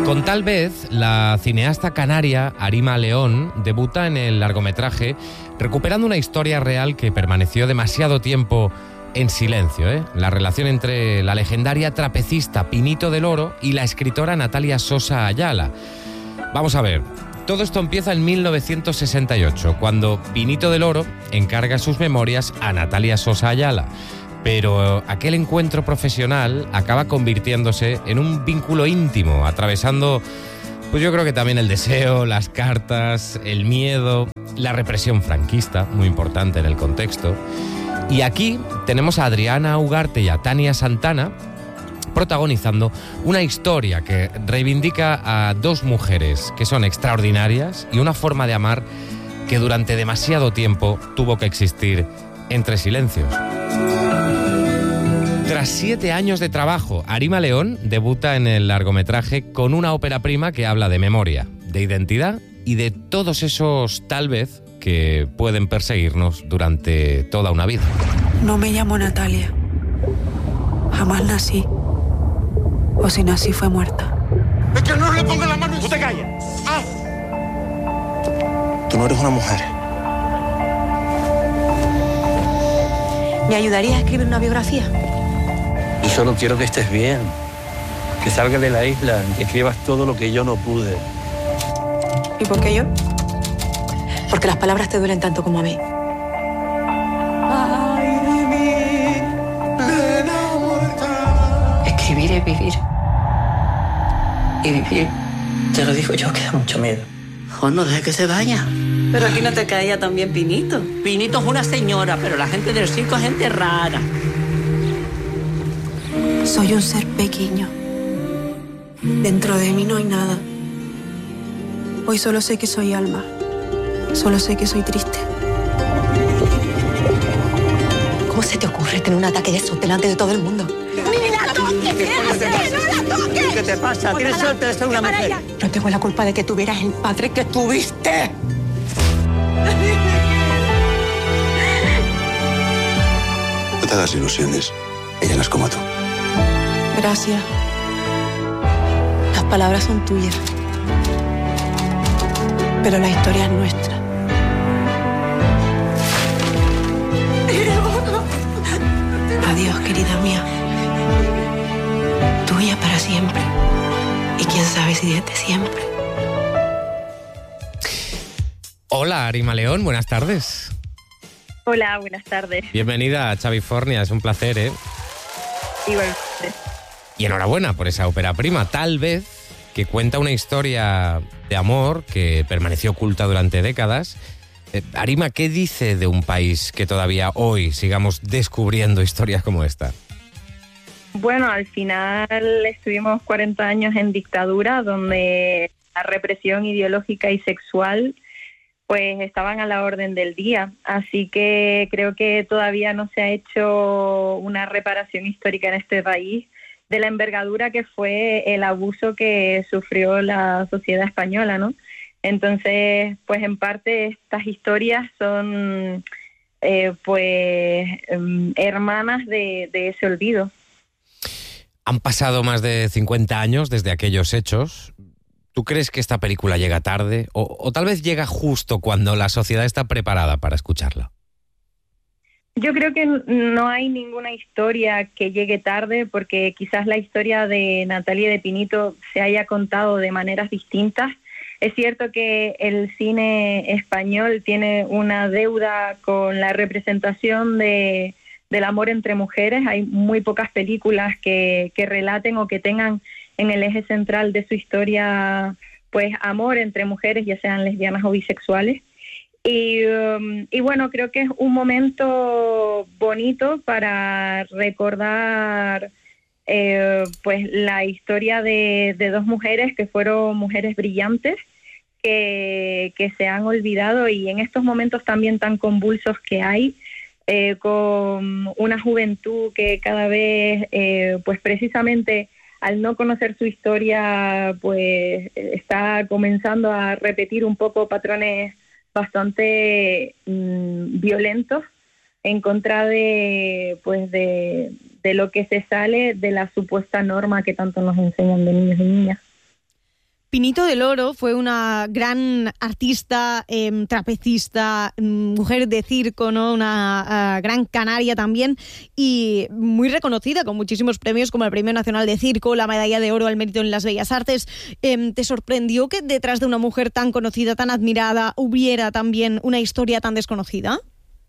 Con Tal vez, la cineasta canaria Arima León debuta en el largometraje recuperando una historia real que permaneció demasiado tiempo en silencio, ¿eh? La relación entre la legendaria trapecista Pinito del Oro y la escritora Natalia Sosa Ayala. Vamos a ver, todo esto empieza en 1968, cuando Pinito del Oro encarga sus memorias a Natalia Sosa Ayala. Pero aquel encuentro profesional acaba convirtiéndose en un vínculo íntimo, atravesando, pues yo creo que también el deseo, las cartas, el miedo, la represión franquista, muy importante en el contexto. Y aquí tenemos a Adriana Ugarte y a Tania Santana protagonizando una historia que reivindica a dos mujeres que son extraordinarias y una forma de amar que durante demasiado tiempo tuvo que existir entre silencios. Tras 7 años de trabajo, Arima León debuta en el largometraje con una ópera prima que habla de memoria, de identidad y de todos esos tal vez que pueden perseguirnos durante toda una vida. No me llamo Natalia. Jamás nací. O si nací fue muerta. ¡Es que no le ponga la mano! ¡Tú te callas! ¡Ah! Tú no eres una mujer. ¿Me ayudarías a escribir una biografía? Yo solo quiero que estés bien. Que salgas de la isla y que escribas todo lo que yo no pude. ¿Y por qué yo? Porque las palabras te duelen tanto como a mí. ¡Ay, de mí, nena muerta! Escribir es vivir. Y vivir, te lo digo yo, que da mucho miedo. Oh, no deje que se vaya. Pero aquí no te caía también Pinito. Pinito es una señora, pero la gente del circo es gente rara. Soy un ser pequeño. Dentro de mí no hay nada. Hoy solo sé que soy alma. Solo sé que soy triste. ¿Cómo se te ocurre tener un ataque de esos delante de todo el mundo? ¡Ni la toques! ¡No la toques! ¿Qué te pasa? Tienes suerte de ser una mujer. No tengo la culpa de que tuvieras el padre que tuviste. No te hagas ilusiones. Ella no es como tú. Gracias. Las palabras son tuyas. Pero la historia es nuestra. Adiós, querida mía. Tuya para siempre. Y quién sabe si desde siempre. Hola, Arima León, buenas tardes. Hola, buenas tardes. Bienvenida a Chavifornia, es un placer, ¿eh? Igualmente. Y enhorabuena por esa ópera prima, Tal vez, que cuenta una historia de amor que permaneció oculta durante décadas. Arima, ¿qué dice de un país que todavía hoy sigamos descubriendo historias como esta? Bueno, al final estuvimos 40 años en dictadura, donde la represión ideológica y sexual pues estaban a la orden del día. Así que creo que todavía no se ha hecho una reparación histórica en este país de la envergadura que fue el abuso que sufrió la sociedad española, ¿no? Entonces, pues en parte estas historias son hermanas de ese olvido. Han pasado más de 50 años desde aquellos hechos. ¿Tú crees que esta película llega tarde? O tal vez llega justo cuando la sociedad está preparada para escucharla. Yo creo que no hay ninguna historia que llegue tarde, porque quizás la historia de Natalia y de Pinito se haya contado de maneras distintas. Es cierto que el cine español tiene una deuda con la representación del amor entre mujeres. Hay muy pocas películas que relaten o que tengan en el eje central de su historia pues amor entre mujeres, ya sean lesbianas o bisexuales. Y bueno, creo que es un momento bonito para recordar pues la historia de dos mujeres que fueron mujeres brillantes, que se han olvidado, y en estos momentos también tan convulsos que hay, con una juventud que cada vez pues precisamente al no conocer su historia pues está comenzando a repetir un poco patrones bastante violentos en contra de lo que se sale de la supuesta norma que tanto nos enseñan de niños y niñas. Pinito del Oro fue una gran artista, trapecista, mujer de circo, ¿no? Una gran canaria también, y muy reconocida con muchísimos premios como el Premio Nacional de Circo, la Medalla de Oro al Mérito en las Bellas Artes. ¿Te sorprendió que detrás de una mujer tan conocida, tan admirada, hubiera también una historia tan desconocida?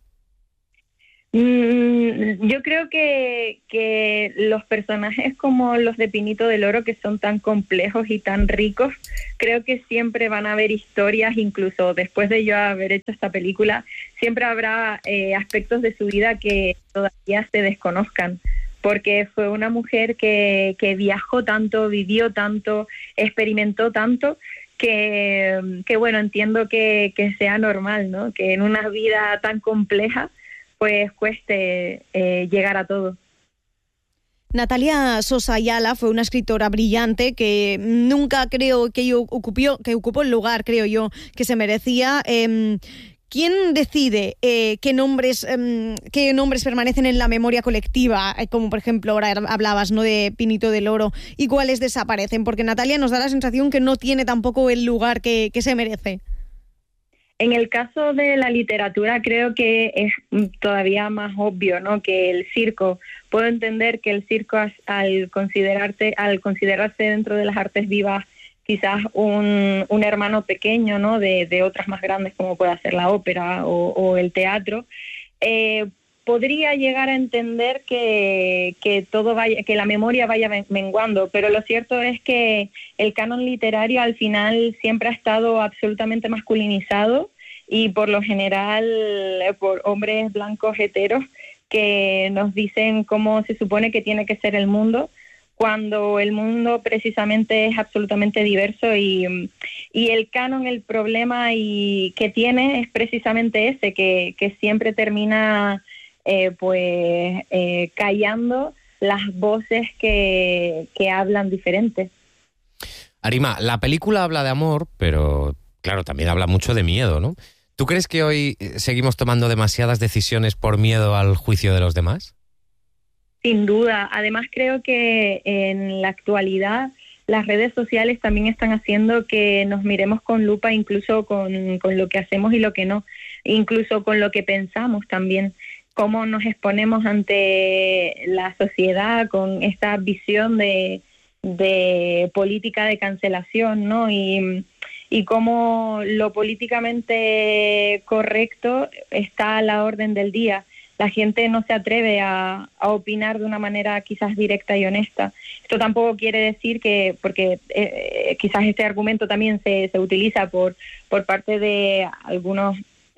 Yo creo que los personajes como los de Pinito del Oro, que son tan complejos y tan ricos, creo que siempre van a haber historias, incluso después de yo haber hecho esta película, siempre habrá aspectos de su vida que todavía se desconozcan, porque fue una mujer que viajó tanto, vivió tanto, experimentó tanto, que bueno, entiendo que sea normal, ¿no? Que en una vida tan compleja pues cueste llegar a todo. Natalia Sosa Ayala fue una escritora brillante que nunca creo que ocupó el lugar, creo yo, que se merecía. ¿Quién decide qué nombres permanecen en la memoria colectiva? Como por ejemplo ahora hablabas, ¿no?, de Pinito del Oro, y cuáles desaparecen, porque Natalia nos da la sensación que no tiene tampoco el lugar que se merece. En el caso de la literatura creo que es todavía más obvio, ¿no?, que el circo. Puedo entender que el circo, al considerarse dentro de las artes vivas quizás un hermano pequeño, ¿no?, de otras más grandes como puede ser la ópera o el teatro, podría llegar a entender que la memoria vaya menguando, pero lo cierto es que el canon literario al final siempre ha estado absolutamente masculinizado, y por lo general por hombres blancos heteros que nos dicen cómo se supone que tiene que ser el mundo, cuando el mundo precisamente es absolutamente diverso, y el canon, el problema que tiene es precisamente ese, que siempre termina callando las voces que hablan diferente. Arima, la película habla de amor, pero claro, también habla mucho de miedo, ¿no? ¿Tú crees que hoy seguimos tomando demasiadas decisiones por miedo al juicio de los demás? Sin duda. Además, creo que en la actualidad las redes sociales también están haciendo que nos miremos con lupa, incluso con lo que hacemos y lo que no, incluso con lo que pensamos también, cómo nos exponemos ante la sociedad con esta visión de política de cancelación, ¿no? Y cómo lo políticamente correcto está a la orden del día. La gente no se atreve a opinar de una manera quizás directa y honesta. Esto tampoco quiere decir que, porque quizás este argumento también se utiliza por parte de algunos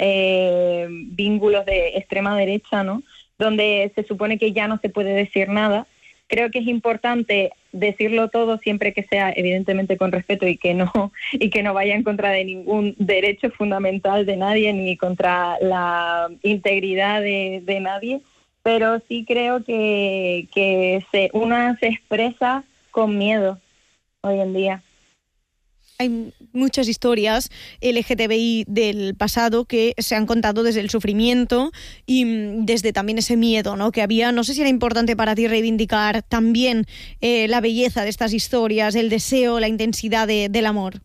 vínculos de extrema derecha, ¿no?, donde se supone que ya no se puede decir nada. Creo que es importante decirlo todo, siempre que sea evidentemente con respeto y que no vaya en contra de ningún derecho fundamental de nadie ni contra la integridad de nadie, pero sí creo que una se expresa con miedo hoy en día. Hay muchas historias LGTBI del pasado que se han contado desde el sufrimiento y desde también ese miedo, ¿no?, que había. No sé si era importante para ti reivindicar también la belleza de estas historias, el deseo, la intensidad del amor.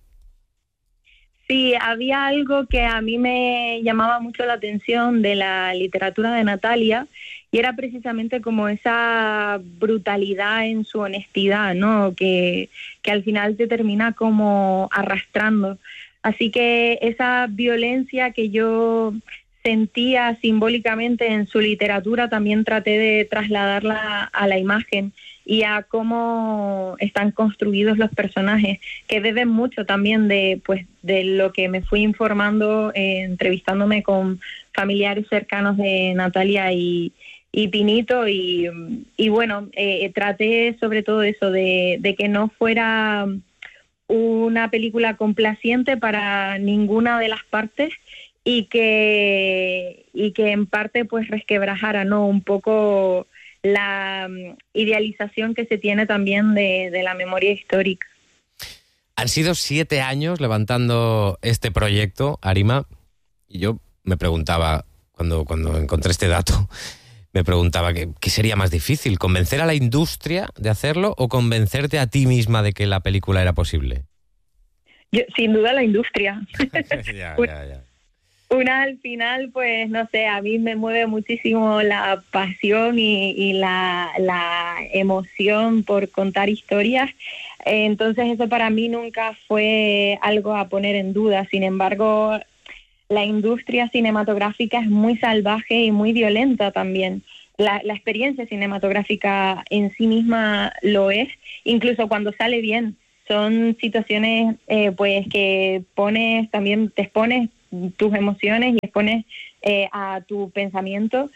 Sí, había algo que a mí me llamaba mucho la atención de la literatura de Natalia, y era precisamente como esa brutalidad en su honestidad, ¿no?, que al final te termina como arrastrando. Así que esa violencia que yo sentía simbólicamente en su literatura también traté de trasladarla a la imagen y a cómo están construidos los personajes, que deben mucho también de lo que me fui informando, entrevistándome con familiares cercanos de Natalia y Pinito, y bueno, traté sobre todo eso, de que no fuera una película complaciente para ninguna de las partes, y que en parte pues resquebrajara, ¿no?, un poco la idealización que se tiene también de la memoria histórica. Han sido 7 años levantando este proyecto, Arima, y yo me preguntaba, cuando encontré este dato, me preguntaba ¿qué sería más difícil? ¿Convencer a la industria de hacerlo o convencerte a ti misma de que la película era posible? Sin duda la industria. Ya. Una al final, pues no sé, a mí me mueve muchísimo la pasión y la emoción por contar historias. Entonces eso para mí nunca fue algo a poner en duda. Sin embargo, la industria cinematográfica es muy salvaje y muy violenta también. La experiencia cinematográfica en sí misma lo es, incluso cuando sale bien. Son situaciones pues que te expones tus emociones y expones a tu pensamiento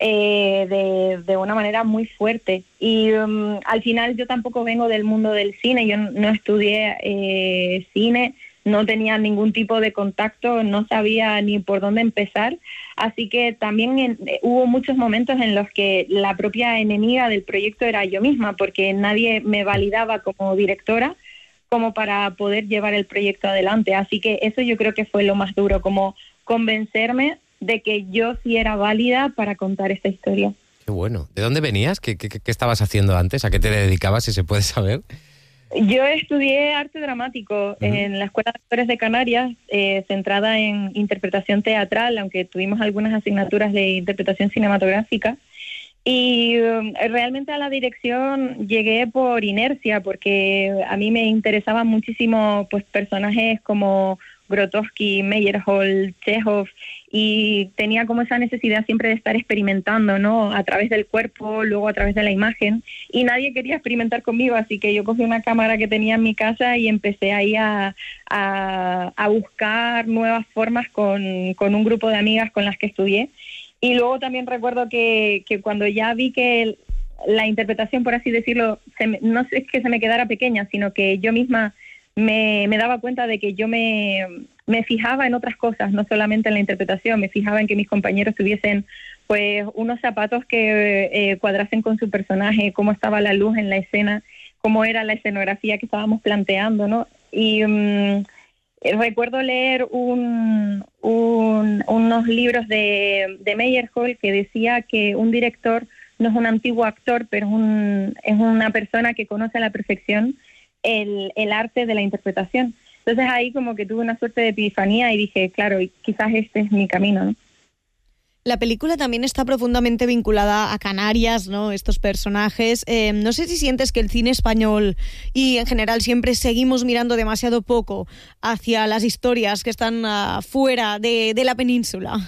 de una manera muy fuerte. Y al final yo tampoco vengo del mundo del cine, yo no estudié cine, no tenía ningún tipo de contacto, no sabía ni por dónde empezar, así que también hubo muchos momentos en los que la propia enemiga del proyecto era yo misma, porque nadie me validaba como directora como para poder llevar el proyecto adelante. Así que eso yo creo que fue lo más duro, como convencerme de que yo sí era válida para contar esta historia. Qué bueno. ¿De dónde venías? ¿Qué estabas haciendo antes? ¿A qué te dedicabas, si se puede saber? Yo estudié arte dramático en la Escuela de Actores de Canarias, centrada en interpretación teatral, aunque tuvimos algunas asignaturas de interpretación cinematográfica. Y realmente a la dirección llegué por inercia, porque a mí me interesaban muchísimo pues personajes como Grotowski, Meyerhold, Chekhov, y tenía como esa necesidad siempre de estar experimentando, ¿no? A través del cuerpo, luego a través de la imagen, y nadie quería experimentar conmigo, así que yo cogí una cámara que tenía en mi casa y empecé ahí a buscar nuevas formas con un grupo de amigas con las que estudié. Y luego también recuerdo que cuando ya vi que la interpretación, por así decirlo, no es que se me quedara pequeña, sino que yo misma me daba cuenta de que yo me fijaba en otras cosas, no solamente en la interpretación, me fijaba en que mis compañeros tuviesen pues unos zapatos que cuadrasen con su personaje, cómo estaba la luz en la escena, cómo era la escenografía que estábamos planteando, ¿no? Y recuerdo leer unos libros de Meyerhold que decía que un director no es un antiguo actor, pero es una persona que conoce a la perfección el arte de la interpretación. Entonces ahí como que tuve una suerte de epifanía y dije, claro, quizás este es mi camino, ¿no? La película también está profundamente vinculada a Canarias, ¿no? Estos personajes. No sé si sientes que el cine español y en general siempre seguimos mirando demasiado poco hacia las historias que están fuera de la península.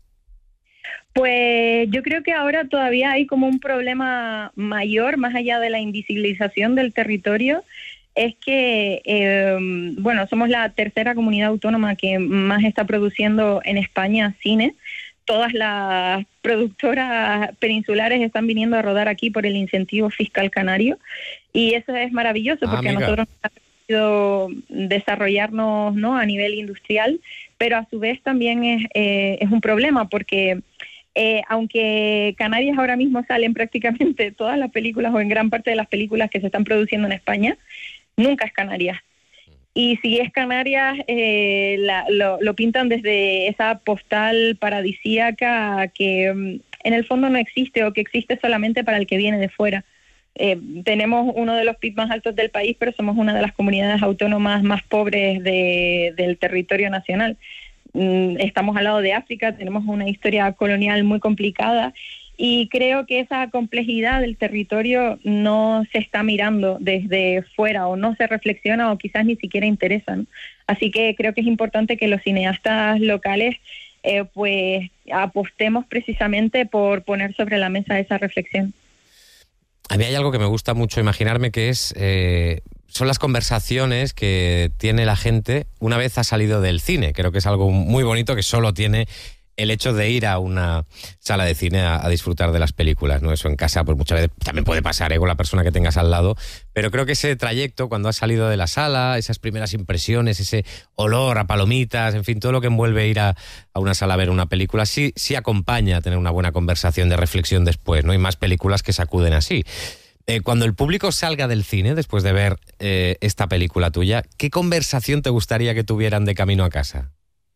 Pues yo creo que ahora todavía hay como un problema mayor, más allá de la invisibilización del territorio, es que, somos la tercera comunidad autónoma que más está produciendo en España cine. Todas las productoras peninsulares están viniendo a rodar aquí por el incentivo fiscal canario y eso es maravilloso porque amiga, nosotros nos ha permitido desarrollarnos, ¿no?, a nivel industrial, pero a su vez también es un problema porque aunque Canarias ahora mismo salen prácticamente todas las películas o en gran parte de las películas que se están produciendo en España, nunca es Canarias. Y si es Canarias, lo pintan desde esa postal paradisíaca que en el fondo no existe o que existe solamente para el que viene de fuera. Tenemos uno de los PIB más altos del país, pero somos una de las comunidades autónomas más pobres del territorio nacional. Estamos al lado de África, tenemos una historia colonial muy complicada y creo que esa complejidad del territorio no se está mirando desde fuera o no se reflexiona o quizás ni siquiera interesan. Así que creo que es importante que los cineastas locales pues apostemos precisamente por poner sobre la mesa esa reflexión. A mí hay algo que me gusta mucho imaginarme que son las conversaciones que tiene la gente una vez ha salido del cine. Creo que es algo muy bonito que solo tiene el hecho de ir a una sala de cine a disfrutar de las películas, ¿no? Eso en casa pues muchas veces también puede pasar, con la persona que tengas al lado, pero creo que ese trayecto cuando has salido de la sala, esas primeras impresiones, ese olor a palomitas, en fin, todo lo que envuelve ir a una sala a ver una película, sí acompaña a tener una buena conversación de reflexión después, ¿no? Hay más películas que sacuden así. Cuando el público salga del cine, después de ver esta película tuya, ¿qué conversación te gustaría que tuvieran de camino a casa?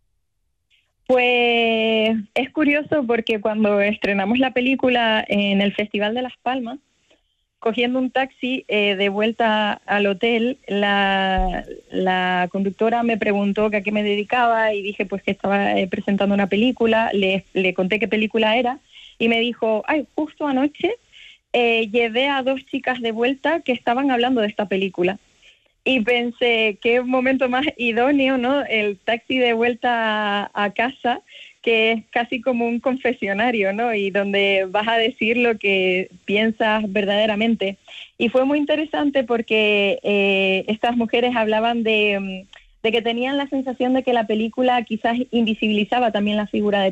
Pues es curioso porque cuando estrenamos la película en el Festival de Las Palmas, cogiendo un taxi de vuelta al hotel, la conductora me preguntó que a qué me dedicaba y dije pues que estaba presentando una película, le conté qué película era y me dijo, ay, justo anoche llevé a 2 chicas de vuelta que estaban hablando de esta película. Y pensé, qué momento más idóneo, ¿no? El taxi de vuelta a casa, que es casi como un confesionario, ¿no? Y donde vas a decir lo que piensas verdaderamente. Y fue muy interesante porque estas mujeres hablaban de que tenían la sensación de que la película quizás invisibilizaba también la figura de